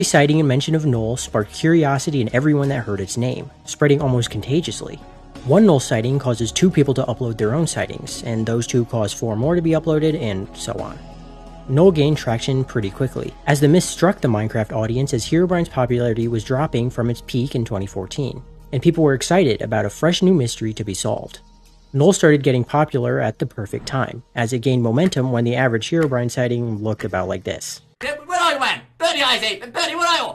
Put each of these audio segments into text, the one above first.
The sighting and mention of Null sparked curiosity in everyone that heard its name, spreading almost contagiously. One Null sighting causes 2 people to upload their own sightings, and those 2 cause 4 more to be uploaded, and so on. Null gained traction pretty quickly, as the myth struck the Minecraft audience as Herobrine's popularity was dropping from its peak in 2014, and people were excited about a fresh new mystery to be solved. Null started getting popular at the perfect time, as it gained momentum when the average Herobrine sighting looked about like this. Where are you, man? Bernie, I say! Bernie, where are you?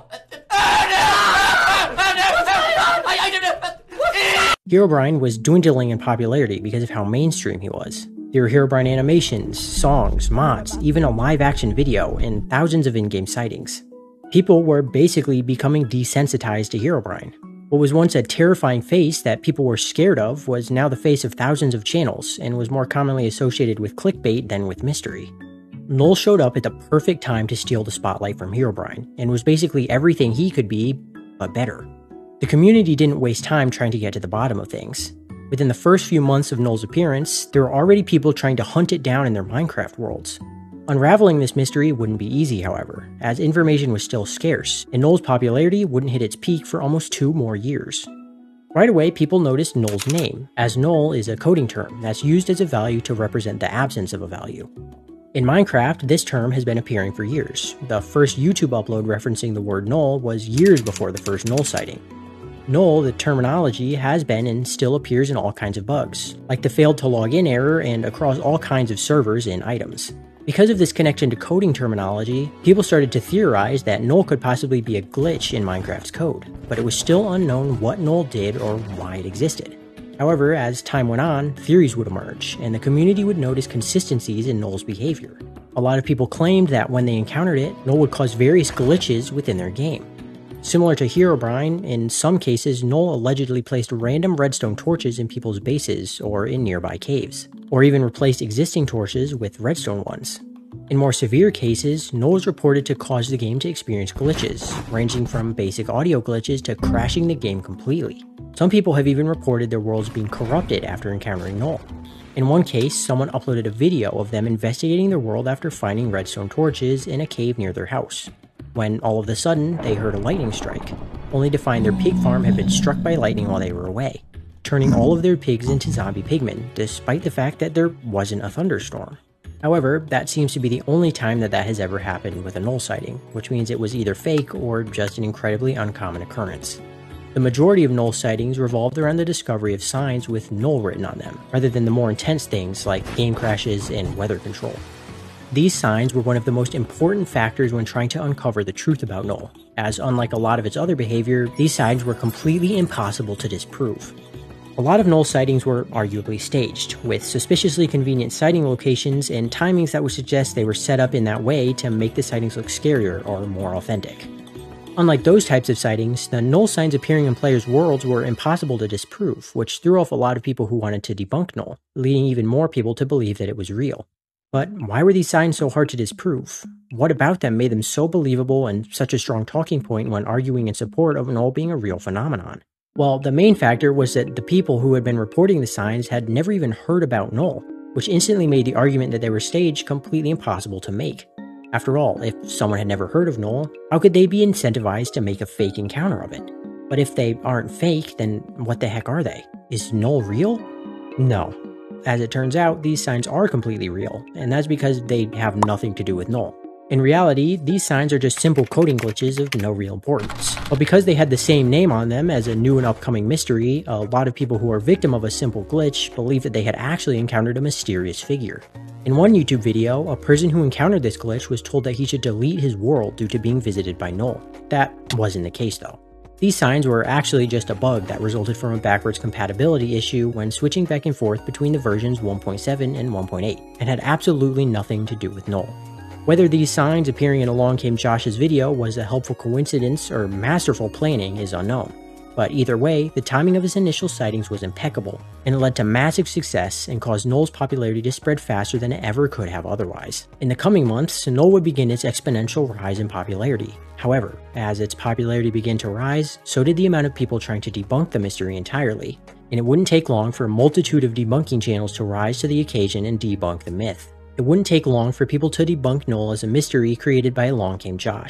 Herobrine was dwindling in popularity because of how mainstream he was. There were Herobrine animations, songs, mods, even a live-action video, and thousands of in-game sightings. People were basically becoming desensitized to Herobrine. What was once a terrifying face that people were scared of was now the face of thousands of channels, and was more commonly associated with clickbait than with mystery. Null showed up at the perfect time to steal the spotlight from Herobrine, and was basically everything he could be, but better. The community didn't waste time trying to get to the bottom of things. Within the first few months of Null's appearance, there were already people trying to hunt it down in their Minecraft worlds. Unraveling this mystery wouldn't be easy, however, as information was still scarce, and Null's popularity wouldn't hit its peak for almost 2 more years. Right away, people noticed Null's name, as Null is a coding term that's used as a value to represent the absence of a value. In Minecraft, this term has been appearing for years. The first YouTube upload referencing the word Null was years before the first Null sighting. Null, the terminology, has been and still appears in all kinds of bugs, like the failed to log in error and across all kinds of servers and items. Because of this connection to coding terminology, people started to theorize that Null could possibly be a glitch in Minecraft's code, but it was still unknown what Null did or why it existed. However, as time went on, theories would emerge, and the community would notice consistencies in Null's behavior. A lot of people claimed that when they encountered it, Null would cause various glitches within their game. Similar to Herobrine, in some cases, Null allegedly placed random redstone torches in people's bases or in nearby caves, or even replaced existing torches with redstone ones. In more severe cases, Null is reported to cause the game to experience glitches, ranging from basic audio glitches to crashing the game completely. Some people have even reported their worlds being corrupted after encountering Null. In one case, someone uploaded a video of them investigating their world after finding redstone torches in a cave near their house, when all of a sudden they heard a lightning strike, only to find their pig farm had been struck by lightning while they were away, turning all of their pigs into zombie pigmen, despite the fact that there wasn't a thunderstorm. However, that seems to be the only time that has ever happened with a Null sighting, which means it was either fake or just an incredibly uncommon occurrence. The majority of Null sightings revolved around the discovery of signs with Null written on them, rather than the more intense things like game crashes and weather control. These signs were one of the most important factors when trying to uncover the truth about Null, as unlike a lot of its other behavior, these signs were completely impossible to disprove. A lot of Null sightings were arguably staged, with suspiciously convenient sighting locations and timings that would suggest they were set up in that way to make the sightings look scarier or more authentic. Unlike those types of sightings, the Null signs appearing in players' worlds were impossible to disprove, which threw off a lot of people who wanted to debunk Null, leading even more people to believe that it was real. But why were these signs so hard to disprove? What about them made them so believable and such a strong talking point when arguing in support of Null being a real phenomenon? Well, the main factor was that the people who had been reporting the signs had never even heard about Null, which instantly made the argument that they were staged completely impossible to make. After all, if someone had never heard of Null, how could they be incentivized to make a fake encounter of it? But if they aren't fake, then what the heck are they? Is Null real? No. As it turns out, these signs are completely real, and that's because they have nothing to do with Null. In reality, these signs are just simple coding glitches of no real importance. But because they had the same name on them as a new and upcoming mystery, a lot of people who are victim of a simple glitch believe that they had actually encountered a mysterious figure. In one YouTube video, a person who encountered this glitch was told that he should delete his world due to being visited by Null. That wasn't the case though. These signs were actually just a bug that resulted from a backwards compatibility issue when switching back and forth between the versions 1.7 and 1.8, and had absolutely nothing to do with Null. Whether these signs appearing in Along Came Josh's video was a helpful coincidence or masterful planning is unknown. But either way, the timing of his initial sightings was impeccable, and it led to massive success and caused Null's popularity to spread faster than it ever could have otherwise. In the coming months, Null would begin its exponential rise in popularity. However, as its popularity began to rise, so did the amount of people trying to debunk the mystery entirely, and it wouldn't take long for a multitude of debunking channels to rise to the occasion and debunk the myth. It wouldn't take long for people to debunk Null as a mystery created by Along Came Josh.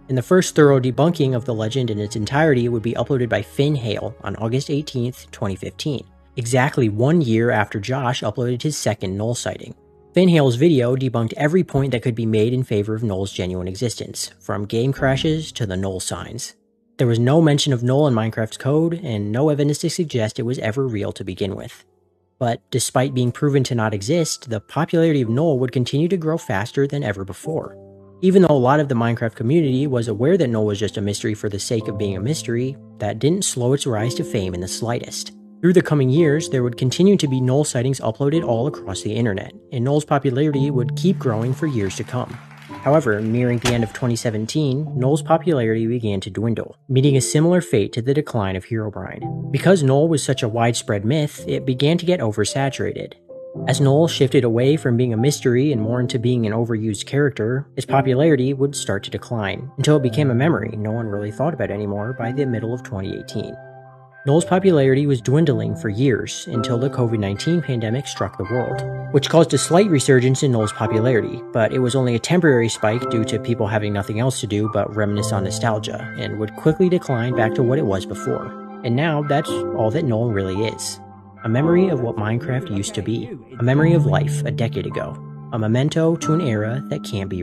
And the first thorough debunking of the legend in its entirety would be uploaded by Finn Hale on August 18th, 2015, exactly 1 year after Josh uploaded his second Null sighting. Finn Hale's video debunked every point that could be made in favor of Null's genuine existence, from game crashes to the Null signs. There was no mention of Null in Minecraft's code, and no evidence to suggest it was ever real to begin with. But despite being proven to not exist, the popularity of Null would continue to grow faster than ever before. Even though a lot of the Minecraft community was aware that Null was just a mystery for the sake of being a mystery, that didn't slow its rise to fame in the slightest. Through the coming years, there would continue to be Null sightings uploaded all across the internet, and Null's popularity would keep growing for years to come. However, nearing the end of 2017, Null's popularity began to dwindle, meeting a similar fate to the decline of Herobrine. Because Null was such a widespread myth, it began to get oversaturated. As Null shifted away from being a mystery and more into being an overused character, its popularity would start to decline, until it became a memory no one really thought about anymore by the middle of 2018. Null's popularity was dwindling for years until the COVID-19 pandemic struck the world, which caused a slight resurgence in Null's popularity, but it was only a temporary spike due to people having nothing else to do but reminisce on nostalgia, and would quickly decline back to what it was before. And now, that's all that Null really is. A memory of what Minecraft used to be. A memory of life a decade ago. A memento to an era that can't be